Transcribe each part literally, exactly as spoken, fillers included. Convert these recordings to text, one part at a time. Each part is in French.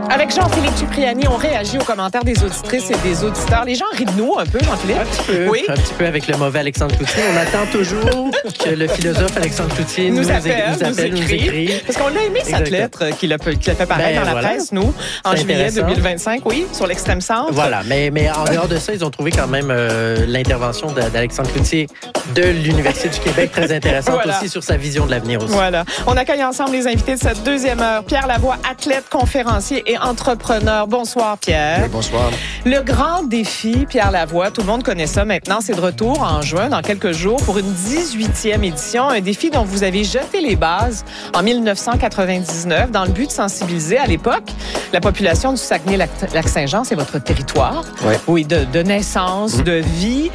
Avec Jean-Philippe Cipriani, on réagit aux commentaires des auditrices et des auditeurs. Les gens rient de nous un peu, Jean-Philippe. Un petit peu, oui. un petit peu avec le mauvais Alexandre Cloutier. On attend toujours que le philosophe Alexandre Cloutier nous, nous appelle, nous, appelle, nous, écrit. nous écrit. Parce qu'on l'a aimé, Exactement. cette lettre qu'il a, qu'il a fait paraître ben, dans la voilà. presse, nous, en C'est juillet deux mille vingt-cinq, oui, sur l'extrême centre. Voilà, mais, mais en dehors de ça, ils ont trouvé quand même euh, l'intervention d'Alexandre Cloutier de l'Université du Québec très intéressante voilà. aussi sur sa vision de l'avenir aussi. Voilà. On accueille ensemble les invités de cette deuxième heure. Pierre Lavoie, athlète, conférencier et entrepreneur. Bonsoir, Pierre. Oui, bonsoir. Le grand défi, Pierre Lavoie, tout le monde connaît ça maintenant, c'est de retour en juin, dans quelques jours, pour une dix-huitième édition. Un défi dont vous avez jeté les bases en dix-neuf cent quatre-vingt-dix-neuf dans le but de sensibiliser à l'époque la population du Saguenay-Lac-Saint-Jean, c'est votre territoire. Oui. Oui, de, de naissance, mmh. de vie,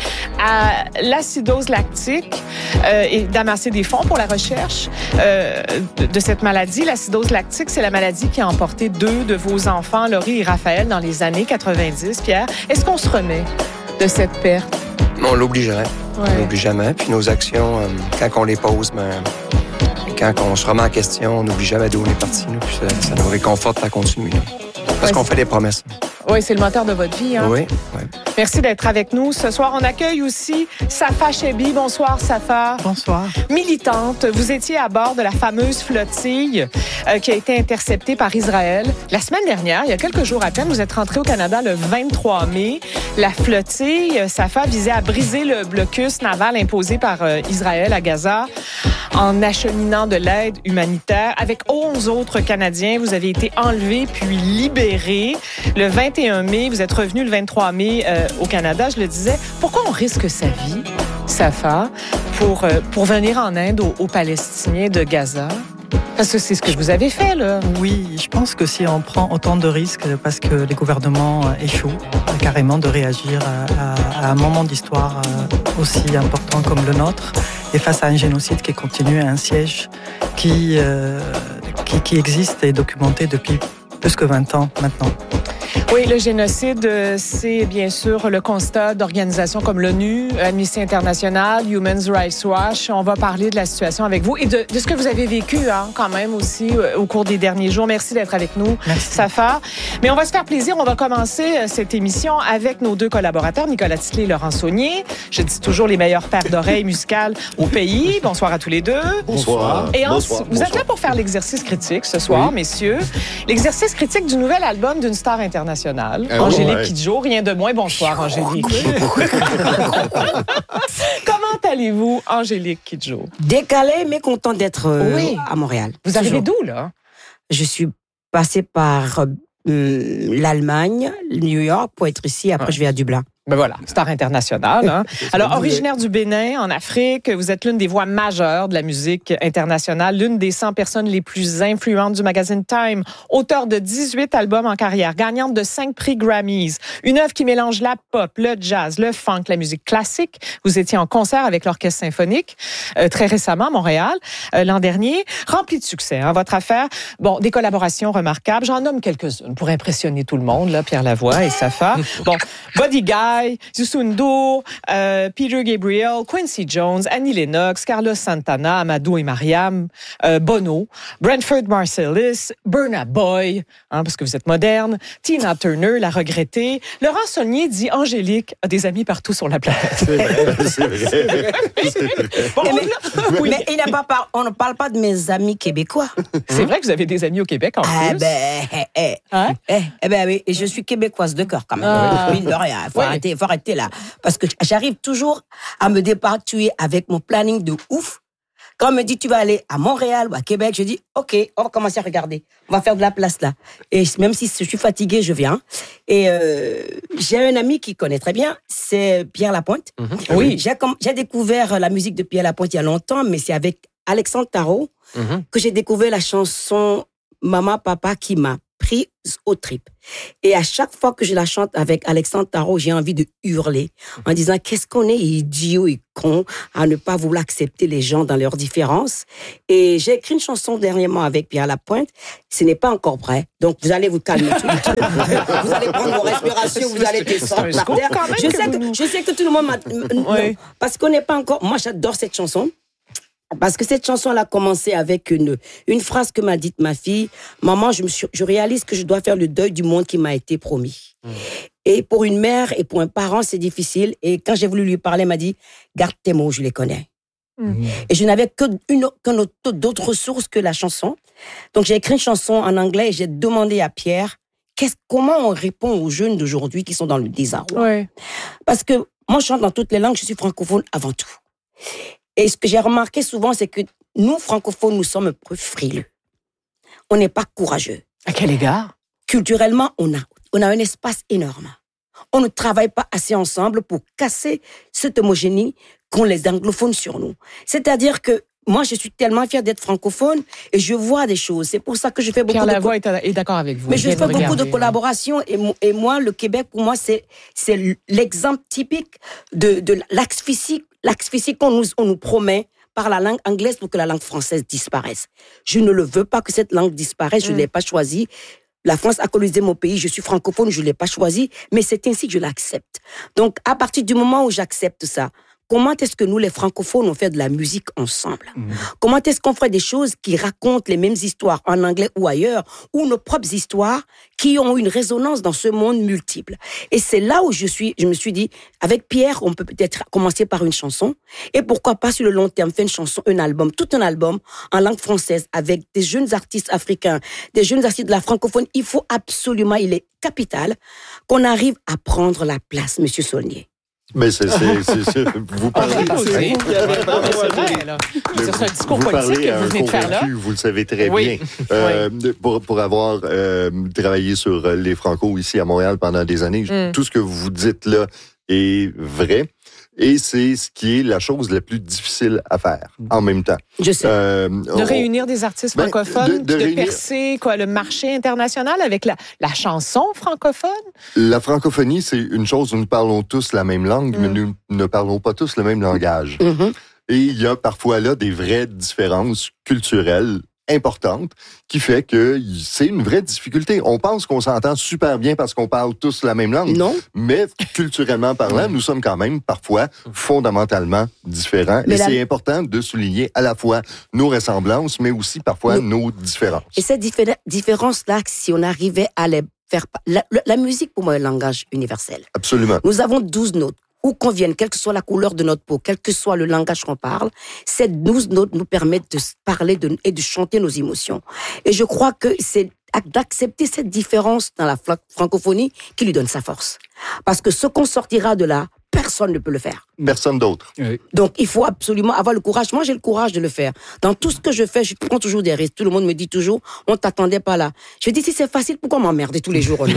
à l'acidose lactique euh, et d'amasser des fonds pour la recherche euh, de, de cette maladie. L'acidose lactique, c'est la maladie qui a emporté deux de vos enfants, Laurie et Raphaël, dans les années quatre-vingt-dix. Pierre, est-ce qu'on se remet de cette perte? On l'obligerait. Ouais. On l'oublie jamais. Puis nos actions, euh, quand on les pose, ben, quand on se remet en question, on n'oublie jamais d'où on est parti. Là, puis ça, ça nous réconforte à continuer. Là. Parce ouais, qu'on fait des promesses. Oui, c'est le moteur de votre vie. Hein? Oui, oui. Merci d'être avec nous. Ce soir, on accueille aussi Safa Chebi. Bonsoir, Safa. Bonsoir. Militante, vous étiez à bord de la fameuse flottille euh, qui a été interceptée par Israël. La semaine dernière, il y a quelques jours à peine, vous êtes rentrée au Canada le vingt-trois mai. La flottille, Safa, visait à briser le blocus naval imposé par euh, Israël à Gaza en acheminant de l'aide humanitaire. Avec onze autres Canadiens, vous avez été enlevés puis libérés. Le vingt et un mai, vous êtes revenu le vingt-trois mai euh, au Canada, je le disais. Pourquoi on risque sa vie, Safa, pour, euh, pour venir en aide aux, aux Palestiniens de Gaza? Parce que c'est ce que vous avez fait, là. Oui, je pense que si on prend autant de risques parce que les gouvernements échouent, carrément de réagir à, à, à un moment d'histoire aussi important comme le nôtre, et face à un génocide qui continue, à un siège qui, euh, qui, qui existe et est documenté depuis plus que vingt ans maintenant. Oui, le génocide, c'est bien sûr le constat d'organisations comme l'ONU, Amnesty International, Human Rights Watch. On va parler de la situation avec vous et de, de ce que vous avez vécu hein, quand même aussi au cours des derniers jours. Merci d'être avec nous, Merci. Safa. Mais on va se faire plaisir. On va commencer cette émission avec nos deux collaborateurs, Nicolas Tisley et Laurent Saunier. Je dis toujours les meilleures paires d'oreilles musicales au pays. Bonsoir à tous les deux. Bonsoir. Et en, bonsoir. vous bonsoir. êtes là pour faire l'exercice critique ce soir, oui. messieurs. L'exercice critique du nouvel album d'une star internationale. Euh, Angélique ouais. Kidjo, rien de moins. Bonsoir, Angélique. Comment allez-vous, Angélique Kidjo? Décalée, mais contente d'être euh, oui. à Montréal. Vous arrivez d'où, là? Je suis passée par euh, l'Allemagne, New York, pour être ici. Après, ah. je vais à Dublin. Ben voilà, star internationale. Hein? Alors, originaire du Bénin, en Afrique, vous êtes l'une des voix majeures de la musique internationale, l'une des cent personnes les plus influentes du magazine Time, auteur de dix-huit albums en carrière, gagnante de cinq prix Grammys, une œuvre qui mélange la pop, le jazz, le funk, la musique classique. Vous étiez en concert avec l'Orchestre symphonique euh, très récemment à Montréal, euh, l'an dernier. Rempli de succès, hein, votre affaire. Bon, des collaborations remarquables. J'en nomme quelques-unes pour impressionner tout le monde, là, Pierre Lavoie et Safa. Bon, Bodyguard, Youssou N'Dour, euh, Peter Gabriel, Quincy Jones, Annie Lennox, Carlos Santana, Amadou et Mariam, euh, Bono, Branford Marsalis, Burna Boy, hein, parce que vous êtes moderne, Tina Turner, la regrettée. Laurent Saunier dit Angélique a des amis partout sur la planète. C'est vrai, c'est vrai. C'est vrai. Bon, mais, mais, oui. mais il n'a pas par... on ne parle pas de mes amis québécois. C'est vrai que vous avez des amis au Québec en ah plus. Ben, eh, eh, hein? eh, eh ben oui, et je suis québécoise de cœur quand même. Ah. Mine de rien, faut ouais. arrêter. Il faut arrêter là. Parce que j'arrive toujours à me dépatouiller avec mon planning de ouf. Quand on me dit tu vas aller à Montréal ou à Québec, je dis ok, on va commencer à regarder. On va faire de la place là. Et même si je suis fatiguée, je viens. Et euh, j'ai un ami qui connaît très bien, c'est Pierre Lapointe. Mm-hmm. Oui. J'ai, j'ai découvert la musique de Pierre Lapointe il y a longtemps, mais c'est avec Alexandre Tarot mm-hmm. que j'ai découvert la chanson Maman, Papa qui m'a pris aux tripes. Et à chaque fois que je la chante avec Alexandre Tarot, j'ai envie de hurler en disant qu'est-ce qu'on est idiot et con à ne pas vouloir accepter les gens dans leurs différences. Et j'ai écrit une chanson dernièrement avec Pierre Lapointe. Ce n'est pas encore prêt. Donc vous allez vous calmer tout. Vous allez prendre vos respirations, vous allez descendre par terre. Je sais que, je sais que tout le monde m'a... Oui. Non, parce qu'on n'est pas encore... Moi, j'adore cette chanson. Parce que cette chanson, elle a commencé avec une, une phrase que m'a dite ma fille. Maman, je, me suis, je réalise que je dois faire le deuil du monde qui m'a été promis. Mmh. Et pour une mère et pour un parent, c'est difficile. Et quand j'ai voulu lui parler, elle m'a dit, garde tes mots, je les connais. Mmh. Et je n'avais que une, qu'une autre, d'autres ressources que la chanson. Donc j'ai écrit une chanson en anglais et j'ai demandé à Pierre, qu'est-ce, comment on répond aux jeunes d'aujourd'hui qui sont dans le désarroi. Ouais. Parce que moi, je chante dans toutes les langues, je suis francophone avant tout. Et ce que j'ai remarqué souvent, c'est que nous, francophones, nous sommes un peu frileux. On n'est pas courageux. À quel égard? Culturellement, on a, on a un espace énorme. On ne travaille pas assez ensemble pour casser cette homogénéité qu'ont les anglophones sur nous. C'est-à-dire que moi, je suis tellement fière d'être francophone et je vois des choses. C'est pour ça que je fais beaucoup Pierre de... Pierre Lavoie co- est d'accord avec vous. Mais je, je fais beaucoup regarder. de collaborations et, et moi, le Québec, pour moi, c'est, c'est l'exemple typique de, de l'axe physique, l'axe physique qu'on nous, on nous promet par la langue anglaise pour que la langue française disparaisse. Je ne le veux pas que cette langue disparaisse, je ne mmh. l'ai pas choisie. La France a colonisé mon pays, je suis francophone, je ne l'ai pas choisi, mais c'est ainsi que je l'accepte. Donc, à partir du moment où j'accepte ça, comment est-ce que nous, les francophones, on fait de la musique ensemble? Mmh. Comment est-ce qu'on ferait des choses qui racontent les mêmes histoires en anglais ou ailleurs, ou nos propres histoires qui ont une résonance dans ce monde multiple? Et c'est là où je suis, je me suis dit, avec Pierre, on peut peut-être commencer par une chanson, et pourquoi pas sur le long terme faire une chanson, un album, tout un album en langue française avec des jeunes artistes africains, des jeunes artistes de la francophonie. Il faut absolument, il est capital qu'on arrive à prendre la place, Monsieur Saulnier. Mais c'est, c'est, c'est, c'est vous parlez, ah, c'est vous, c'est vrai, là. C'est un discours vous politique parlez que vous venez de faire là. Vous le savez très oui. bien. Euh, oui. pour, pour avoir euh, travaillé sur les Franco ici à Montréal pendant des années, mm. tout ce que vous dites là est vrai. Et c'est ce qui est la chose la plus difficile à faire en même temps. Je sais. Euh, de on, réunir des artistes ben, francophones, de, de, de réunir... percer quoi, le marché international avec la, la chanson francophone. La francophonie, c'est une chose où nous parlons tous la même langue, mm. mais nous ne parlons pas tous le même langage. Mm-hmm. Et il y a parfois là des vraies différences culturelles importante qui fait que c'est une vraie difficulté. On pense qu'on s'entend super bien parce qu'on parle tous la même langue. Non. Mais culturellement parlant, nous sommes quand même parfois fondamentalement différents. Mais et la... c'est important de souligner à la fois nos ressemblances, mais aussi parfois nous... nos différences. Et cette diffé- différence-là, si on arrivait à les faire... La, la musique, pour moi, est un langage universel. Absolument. Nous avons douze notes. Où qu'on vienne, quelle que soit la couleur de notre peau, quel que soit le langage qu'on parle, ces douze notes nous permettent de parler de, et de chanter nos émotions. Et je crois que c'est d'accepter cette différence dans la francophonie qui lui donne sa force. Parce que ce qu'on sortira de là, personne ne peut le faire. Personne d'autre. Oui. Donc, il faut absolument avoir le courage. Moi, j'ai le courage de le faire. Dans tout ce que je fais, je prends toujours des risques. Tout le monde me dit toujours, on t'attendait pas là. Je dis, si c'est facile, pourquoi m'emmerder tous les jours?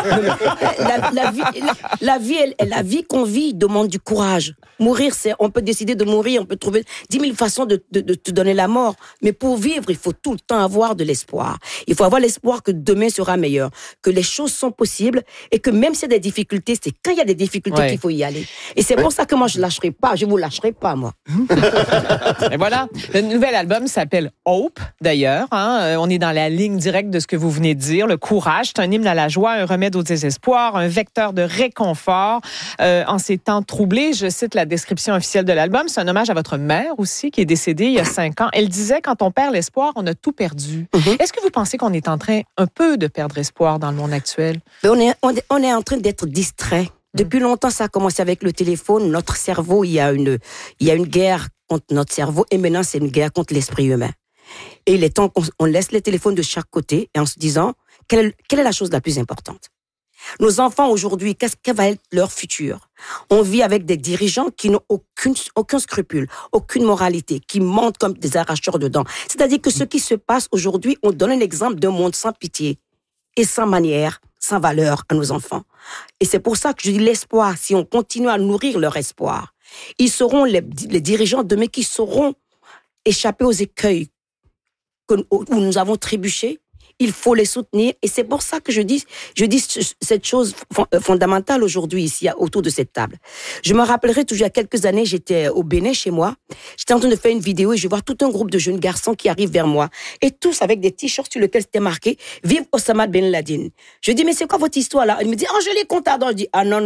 la, la vie, la, la vie, elle, la vie qu'on vit demande du courage. Mourir, c'est, on peut décider de mourir, on peut trouver dix mille façons de, de, de te donner la mort. Mais pour vivre, il faut tout le temps avoir de l'espoir. Il faut avoir l'espoir que demain sera meilleur, que les choses sont possibles et que même s'il y a des difficultés, c'est quand il y a des difficultés ouais. qu'il faut y aller. Et c'est ouais. pour ça que moi, je ne lâcherai pas. Je ne vous lâcherai pas, moi. Et voilà. Le nouvel album s'appelle Hope, d'ailleurs. Hein. On est dans la ligne directe de ce que vous venez de dire. Le courage, c'est un hymne à la joie, un remède au désespoir, un vecteur de réconfort euh, en ces temps troublés. Je cite la description officielle de l'album. C'est un hommage à votre mère aussi, qui est décédée il y a cinq ans. Elle disait, quand on perd l'espoir, on a tout perdu. Mm-hmm. Est-ce que vous pensez qu'on est en train un peu de perdre espoir dans le monde actuel? On est, on est, on est en train d'être distrait. Depuis longtemps, ça a commencé avec le téléphone. Notre cerveau, il y a une, il y a une guerre contre notre cerveau et maintenant, c'est une guerre contre l'esprit humain. Et il est temps qu'on on laisse les téléphones de chaque côté et en se disant, quelle est, quelle est la chose la plus importante? Nos enfants aujourd'hui, qu'est-ce que va être leur futur? On vit avec des dirigeants qui n'ont aucune, aucun scrupule, aucune moralité, qui mentent comme des arracheurs de dents. C'est-à-dire que ce qui se passe aujourd'hui, on donne un exemple d'un monde sans pitié et sans manière, sans valeur à nos enfants. Et c'est pour ça que je dis l'espoir, si on continue à nourrir leur espoir, ils seront les, les dirigeants demain qui sauront échapper aux écueils que, où nous avons trébuché. Il faut les soutenir. Et c'est pour ça que je dis, je dis cette chose fondamentale aujourd'hui ici, autour de cette table. Je me rappellerai toujours, il y a quelques années, j'étais au Bénin chez moi. J'étais en train de faire une vidéo et je vois tout un groupe de jeunes garçons qui arrivent vers moi. Et tous avec des t-shirts sur lesquels c'était marqué « Vive Osama Ben Laden ». Je dis « Mais c'est quoi votre histoire là ?» Il me dit « Oh, je l'ai compté ». Je dis « Ah non, non, non.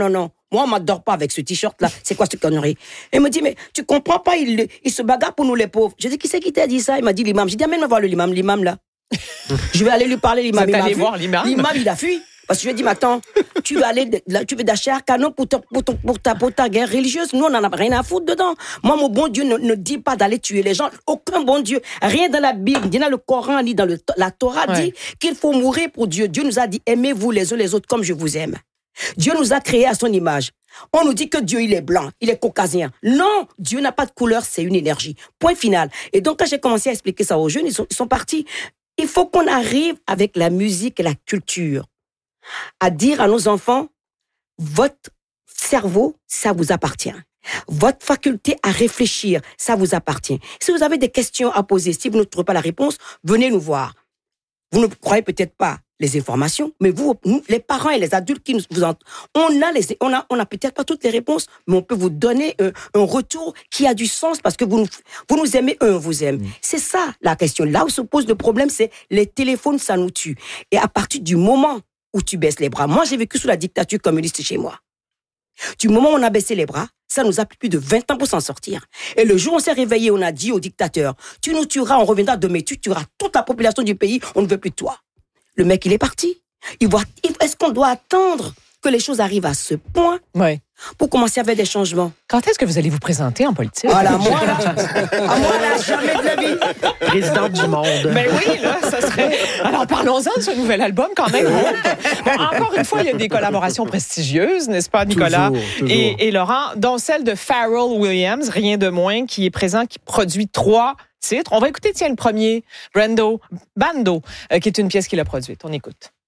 Moi, on m'adore pas avec ce t-shirt-là. C'est quoi cette connerie? Il me dit, mais tu comprends pas, il, il se bagarre pour nous les pauvres. Je dis, qui c'est qui t'a dit ça? Il m'a dit l'imam. J'ai dit, amène-moi voir le l'imam, l'imam là. Je vais aller lui parler, l'imam. Vous êtes allé voir l'imam? L'imam, il a fui. Parce que je lui ai dit, mais attends, tu vas aller, tu veux d'acheter un canon pour ta, pour, ton, pour, ta, pour ta guerre religieuse. Nous, on n'en a rien à foutre dedans. Moi, mon bon Dieu ne, ne dit pas d'aller tuer les gens. Aucun bon Dieu. Rien dans la Bible, ni dans le Coran, ni dans le, la Torah ouais. dit qu'il faut mourir pour Dieu. Dieu nous a dit, aimez-vous les uns les autres comme je vous aime. Dieu nous a créés à son image. On nous dit que Dieu, il est blanc, il est caucasien. Non, Dieu n'a pas de couleur, c'est une énergie. Point final. Et donc, quand j'ai commencé à expliquer ça aux jeunes, ils sont, ils sont partis. Il faut qu'on arrive avec la musique et la culture à dire à nos enfants, votre cerveau, ça vous appartient. Votre faculté à réfléchir, ça vous appartient. Si vous avez des questions à poser, si vous ne trouvez pas la réponse, venez nous voir. Vous ne croyez peut-être pas les informations, mais vous, nous, les parents et les adultes qui nous vous en, on a les, on a, on a peut-être pas toutes les réponses, mais on peut vous donner un, un retour qui a du sens parce que vous nous, vous nous aimez, eux, on vous aime. Mmh. C'est ça la question. Là où se pose le problème, c'est les téléphones, ça nous tue. Et à partir du moment où tu baisses les bras. Moi, j'ai vécu sous la dictature communiste chez moi. Du moment où on a baissé les bras, ça nous a pris plus de vingt ans pour s'en sortir. Et le jour où on s'est réveillé, on a dit au dictateur, tu nous tueras, on reviendra demain, tu tueras toute la population du pays, on ne veut plus de toi. Le mec, il est parti. Il voit, est-ce qu'on doit attendre que les choses arrivent à ce point oui. pour commencer à faire des changements? Quand est-ce que vous allez vous présenter en politique? Voilà, moi, là, à moi, là, jamais de la vie. Présidente du monde. Mais oui, là, ça serait... Alors, parlons-en de ce nouvel album, quand même. Bon, encore une fois, il y a des collaborations prestigieuses, n'est-ce pas, Nicolas? Toujours, toujours. Et, et Laurent, dont celle de Pharrell Williams, rien de moins, qui est présent, qui produit trois titres. On va écouter, tiens, le premier, Brando, Bando, euh, qui est une pièce qu'il a produite. On écoute.